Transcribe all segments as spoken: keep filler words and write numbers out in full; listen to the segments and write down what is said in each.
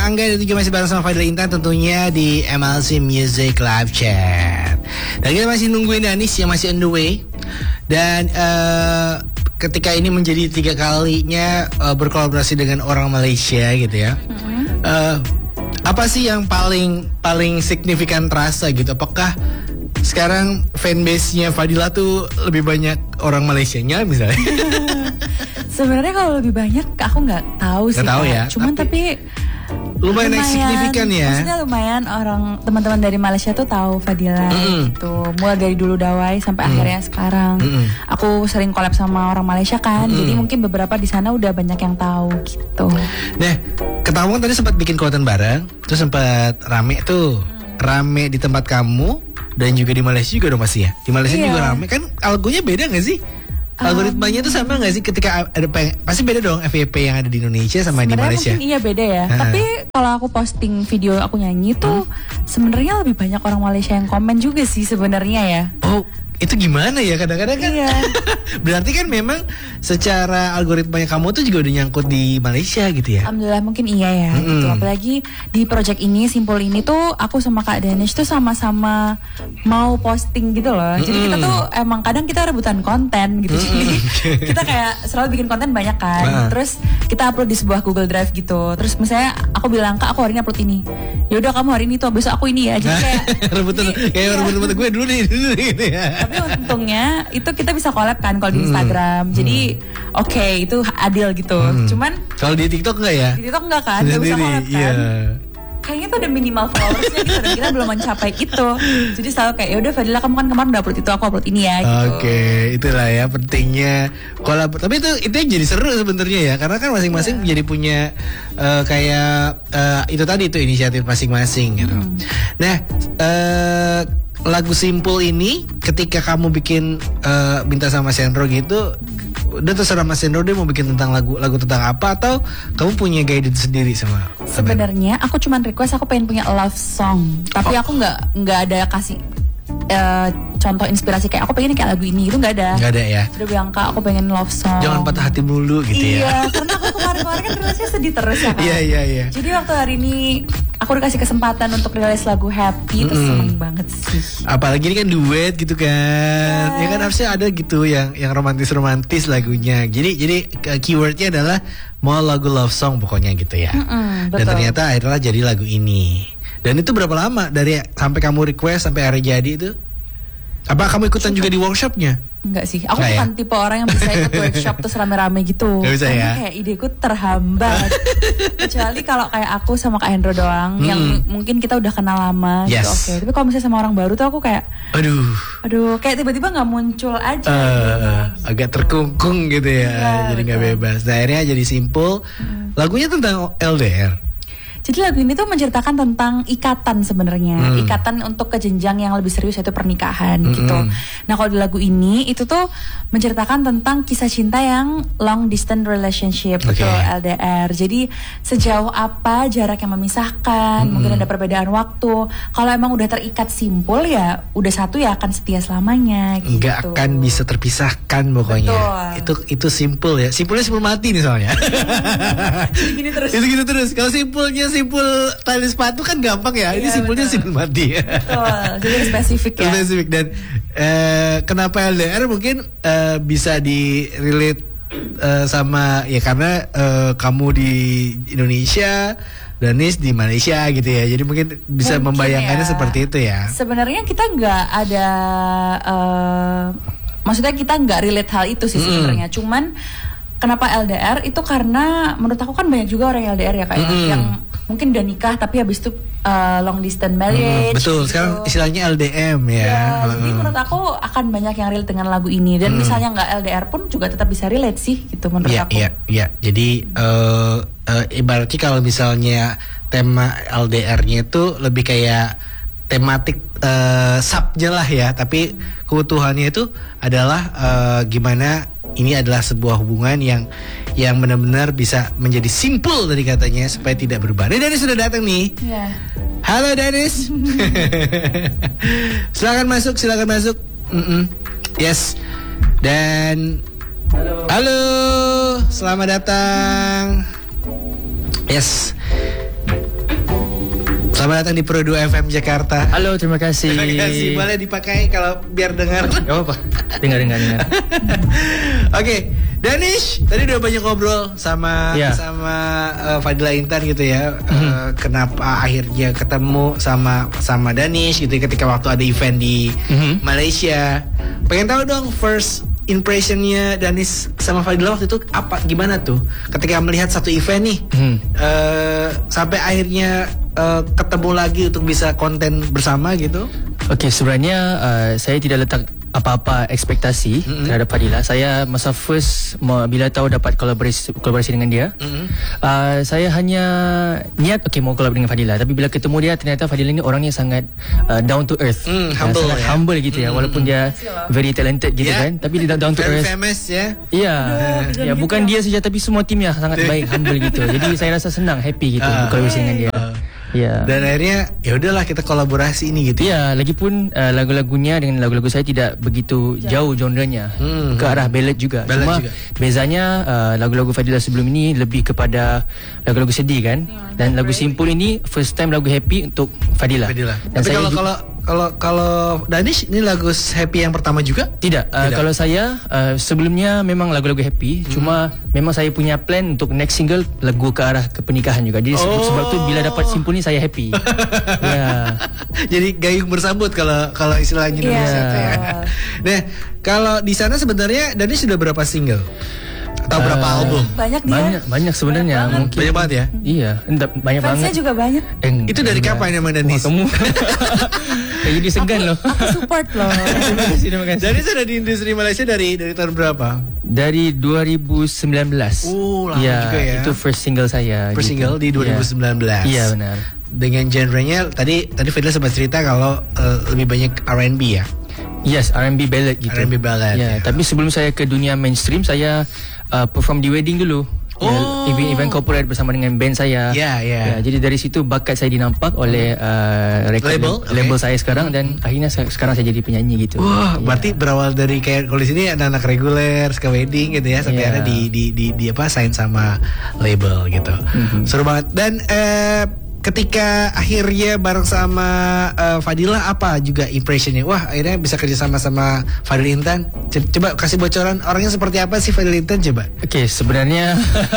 Angga dan juga masih bareng sama Fadil Intan tentunya di M L C Music Live Chat. Dan kita masih nungguin Danis yang masih on the way. Dan uh, ketika ini menjadi tiga kalinya uh, berkolaborasi dengan orang Malaysia gitu ya. Mm-hmm. Uh, apa sih yang paling paling signifikan terasa gitu? Apakah sekarang fanbase-nya Fadila tuh lebih banyak orang Malaysianya misalnya? Sebenarnya kalau lebih banyak aku nggak tahu sih. Nggak tahu ya. Cuman tapi, tapi lumayan, lumayan signifikan ya. Maksudnya lumayan orang teman-teman dari Malaysia tuh tahu Fadila mm-hmm. gitu. Mulai dari dulu Dawai sampai mm-hmm. akhirnya sekarang. Mm-hmm. Aku sering collab sama orang Malaysia kan. Mm-hmm. Jadi mungkin beberapa di sana udah banyak yang tahu gitu. Nah, ketahuan tadi sempat bikin konten bareng, terus sempat rame tuh. Mm. Rame di tempat kamu dan juga di Malaysia juga dong pasti ya. Di Malaysia iya. juga rame kan, algonya beda nggak sih? Algoritmanya tuh sama gak sih ketika ada peng- pasti beda dong F Y P yang ada di Indonesia sama di Malaysia? Mungkin iya beda ya. Ha. Tapi kalau aku posting video aku nyanyi tuh hmm? sebenarnya lebih banyak orang Malaysia yang komen juga sih sebenarnya ya. Oh, itu gimana ya kadang-kadang kan? Iya. Berarti kan memang secara algoritmanya kamu tuh juga udah nyangkut di Malaysia gitu ya? Alhamdulillah mungkin iya ya. Mm-hmm. Gitu. Apalagi di project ini Simpul ini tuh aku sama Kak Danish tuh sama-sama mau posting gitu loh. Mm-hmm. Jadi kita tuh emang kadang kita rebutan konten gitu. Mm-hmm. Jadi kita kayak selalu bikin konten banyak kan. Nah. Terus kita upload di sebuah Google Drive gitu. Terus misalnya aku bilang Kak aku hari ini upload ini. Ya udah kamu hari ini tuh besok aku ini ya. Jadi kayak rebutan kayak rebut-rebut gue dulu nih dulu nih gitu ya. Tapi untungnya itu kita bisa collab kan kalau di Instagram. Hmm. Jadi oke okay, itu adil gitu. Hmm. Cuman kalau di TikTok enggak ya? Di TikTok enggak kan? Enggak bisa collab kan? Yeah. Kayaknya tuh ada minimal followersnya gitu dan kita belum mencapai itu. Jadi selalu kayak ya udah Fadila kamu kan kemarin udah upload itu, aku upload ini ya gitu. Oke, okay, itulah ya pentingnya kolab. Tapi itu itu yang jadi seru sebenarnya ya, karena kan masing-masing yeah. jadi punya uh, kayak uh, itu tadi itu inisiatif masing-masing gitu. Hmm. Nah, uh, lagu Simpul ini ketika kamu bikin uh, minta sama Sendro gitu, udah terserah Mas Sendro dia mau bikin tentang lagu lagu tentang apa atau kamu punya guidance sendiri sama? Sebenarnya aku cuman request aku pengen punya love song, tapi oh. aku nggak nggak ada kasih uh, contoh inspirasi kayak aku pengen kayak lagu ini itu nggak ada. Nggak ada ya. Udah bilang Kak aku pengen love song. Jangan patah hati mulu gitu iya, ya. Iya, karena aku kemarin-kemarin kan rilisnya sedih terus ya Kak. Iya iya iya. Jadi waktu hari ini aku dikasih kesempatan untuk rilis lagu Happy itu mm-hmm. seneng banget sih. Apalagi ini kan duet gitu kan. Yeah. Ya kan harusnya ada gitu yang yang romantis-romantis lagunya. Jadi jadi keywordnya adalah mau lagu love song pokoknya gitu ya. Mm-hmm, dan ternyata akhirnya jadi lagu ini. Dan itu berapa lama dari sampai kamu request sampai akhirnya jadi itu? Apa kamu ikutan juga di workshopnya? Enggak sih, aku Nggak bukan ya? tipe orang yang bisa ikut workshop terus rame-rame gitu. Gak bisa Karena ya? kayak ideku terhambat. Kecuali kalau kayak aku sama Kak Hendro doang, hmm. yang m- mungkin kita udah kenal lama yes. gitu, oke. Okay. Tapi kalau misalnya sama orang baru tuh aku kayak, aduh, aduh, kayak tiba-tiba nggak muncul aja. Uh, gitu. Agak terkungkung gitu ya, ya jadi nggak bebas. Nah, akhirnya jadi Simpul. Hmm. Lagunya tentang L D R. Jadi lagu ini tuh menceritakan tentang ikatan sebenarnya, hmm. ikatan untuk ke jenjang yang lebih serius yaitu pernikahan hmm. gitu. Nah kalau di lagu ini itu tuh menceritakan tentang kisah cinta yang long distance relationship okay. gitu L D R. Jadi sejauh apa jarak yang memisahkan, hmm. mungkin ada perbedaan waktu. Kalau emang udah terikat simpul ya udah satu ya akan setia selamanya. Gitu. Nggak akan bisa terpisahkan pokoknya. Betul. Itu itu simpul ya. Simpulnya simpul mati nih soalnya. Gini terus. Itu gini terus. Kalau simpulnya simpul tali sepatu kan gampang ya. Ini iya, simpulnya betul. simpul mati. Betul. Jadi spesifik ya. Spesifik dan eh, kenapa L D R mungkin eh, bisa di relate eh, sama ya karena eh, kamu di Indonesia, Danis di Malaysia gitu ya. Jadi mungkin bisa mungkin membayangkannya ya. Seperti itu ya. Sebenarnya kita nggak ada uh, maksudnya kita nggak relate hal itu sih sebenarnya. Mm. Cuman kenapa L D R itu karena menurut aku kan banyak juga orang L D R ya kayak mm. yang mungkin udah nikah tapi habis itu uh, long distance marriage. Mm, betul, gitu. Sekarang istilahnya L D M ya. ya mm. Jadi menurut aku akan banyak yang relate dengan lagu ini dan mm. misalnya nggak L D R pun juga tetap bisa relate sih gitu menurut yeah, aku. Iya, iya, Jadi uh, uh, ibaratnya kalau misalnya tema L D R-nya itu lebih kayak tematik uh, subnya lah ya, tapi keutuhannya itu adalah uh, gimana ini adalah sebuah hubungan yang yang benar-benar bisa menjadi simpul dari katanya supaya tidak berubah. Ini Danis sudah datang nih. Yeah. Halo Danis. Silakan masuk, silakan masuk. Mm-mm. Yes. Dan halo. Halo, selamat datang. Yes. Selamat datang di Pro dua F M Jakarta. Halo, terima kasih. Terima kasih. Boleh dipakai kalau biar dengar. Gak apa-apa. Dengar, dengar, dengar. Oke, okay. Danish, tadi udah banyak ngobrol sama yeah. sama uh, Fadila Intan gitu ya. Mm-hmm. Uh, kenapa akhirnya ketemu sama sama Danish gitu ya, ketika waktu ada event di mm-hmm. Malaysia. Pengen tahu dong first impressionnya Danish sama Fadila waktu itu apa, gimana tuh ketika melihat satu event nih hmm. uh, sampai akhirnya uh, ketemu lagi untuk bisa konten bersama gitu. Oke, okay, sebenarnya uh, saya tidak letak apa-apa ekspektasi mm-hmm. terhadap Fadila. Saya masa first bila tahu dapat kolaborasi kolaborasi dengan dia, mm-hmm. uh, saya hanya niat okay mau kolab dengan Fadila, tapi bila ketemu dia ternyata Fadila ni orangnya sangat uh, down to earth, mm, humble, uh, sangat ya? humble gitu ya, mm-hmm. walaupun dia very talented gitu yeah. kan, tapi dia down to very earth. Famous ya. Iya. Ya, bukan dia saja tapi semua timnya sangat baik, humble gitu. Jadi saya rasa senang, happy gitu uh, kolaborasi dengan dia. Uh. Ya. Dan akhirnya ya udahlah kita kolaborasi ini gitu. Ya, lagipun uh, lagu-lagunya dengan lagu-lagu saya tidak begitu jauh genrenya, hmm. ke arah ballad juga. Ballad Cuma juga. bezanya uh, lagu-lagu Fadila sebelum ini lebih kepada lagu-lagu sedih kan. Dan lagu Simpul ini first time lagu happy untuk Fadila. Fadila. Dan tapi saya kalau kalau kalau kalau Danish ini lagu happy yang pertama juga? Tidak. Uh, tidak. Kalau saya uh, sebelumnya memang lagu-lagu happy, hmm. cuma memang saya punya plan untuk next single lagu ke arah ke pernikahan juga. Jadi oh. sebab tu bila dapat Simpul ni saya happy. Ya. Jadi gayung bersambut kalau kalau istilahnya Indonesia yeah. ya. Nah, kalau di sana sebenarnya Danish sudah berapa single? Atau uh, berapa album? Banyak dia. Banyak banyak sebenarnya. Banyak mungkin. Banyak banget ya? Iya, enggak banyak Fansnya banget. Fansnya juga banyak. Eh, itu dari enggak. kapan emang Danish? Wah, kamu. Kayak jadi segan loh. Aku support loh. Terima kasih, terima kasih. Danish ada di industri Malaysia dari dari tahun berapa? Dari dua ribu sembilan belas. Oh, lama ya, juga ya. Itu first single saya. First gitu. single di dua ribu sembilan belas. Iya, benar. Dengan genrenya tadi tadi Fadila sempat cerita kalau uh, lebih banyak R and B ya. Yes, R and B ballad gitu. R and B ballad. Ya, ya. Tapi sebelum saya ke dunia mainstream, saya uh, perform di wedding dulu. Oh. Ya, event, event corporate bersama dengan band saya. Ya, ya. Ya, jadi dari situ bakat saya dinampak oleh uh, record label, label okay. saya sekarang dan akhirnya saya, sekarang saya jadi penyanyi gitu. Wah, ya. berarti berawal dari kayak kalau di sini anak-anak reguler, ke wedding gitu ya, sampai ya. akhirnya di di di di apa sign sama label gitu. Mm-hmm. Seru banget. Dan eh ketika akhirnya bareng sama uh, Fadila apa juga impressionnya? Wah, akhirnya bisa kerja sama sama Fadila Intan. Coba kasih bocoran orangnya seperti apa sih Fadila Intan coba? Oke, okay, sebenarnya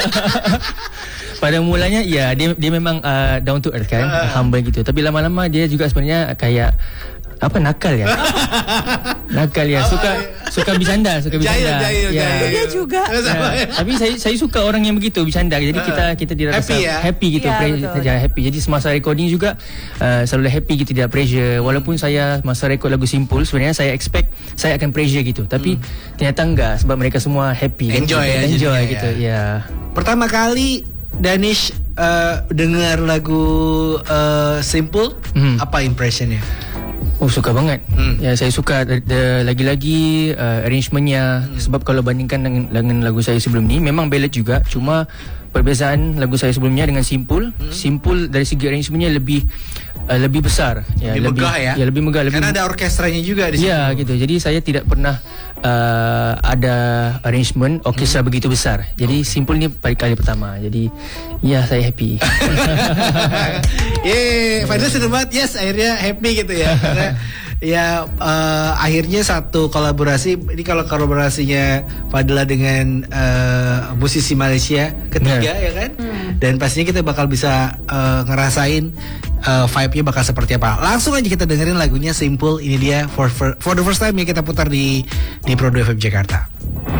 pada mulanya ya dia dia memang uh, down to earth kan, uh. humble gitu. Tapi lama-lama dia juga sebenarnya kayak apa nakal ya? Nakal ya, suka suka bercanda, suka bercanda. Jahil, jahil, ya. jahil. Dia juga. Ya. Tapi saya saya suka orang yang begitu bercanda. Jadi kita kita tidak happy rasa ya? happy gitu, ya, pre- saja happy. Jadi semasa recording juga uh, selalu happy gitu, tidak pressure. Walaupun saya masa record lagu Simpul sebenarnya saya expect saya akan pressure gitu. Tapi hmm. ternyata enggak sebab mereka semua happy. Enjoy gitu. ya. Enjoy ya. gitu. Ya. Pertama kali Danish uh, dengar lagu uh, Simpul, hmm. apa impressionnya? Oh, suka banget. Hmm. Ya, saya suka de, de, lagi-lagi uh, arrangementnya. Hmm. Sebab kalau bandingkan dengan, dengan lagu saya sebelum ni, memang ballad juga. Cuma perbezaan lagu saya sebelumnya dengan Simpul, hmm. Simpul dari segi arrangementnya lebih uh, lebih besar. Ya, lebih, lebih megah ya. Ya, lebih megah. Lebih Karena ada orkestranya juga di situ. Ya, gitu. Jadi saya tidak pernah uh, ada arrangement orkestra hmm. begitu besar. Jadi okay. Simpul ni kali kali pertama. Jadi ya saya happy. Yeay, Fadila senang banget. Yes, akhirnya happy gitu ya. Karena ya uh, akhirnya satu kolaborasi. Ini kalau kolaborasinya Fadila dengan uh, musisi Malaysia ketiga yeah. ya kan. Hmm. Dan pastinya kita bakal bisa uh, ngerasain uh, vibe-nya bakal seperti apa. Langsung aja kita dengerin lagunya Simpul. Ini dia for, for, for the first time ya kita putar di di Pro dua F M Jakarta.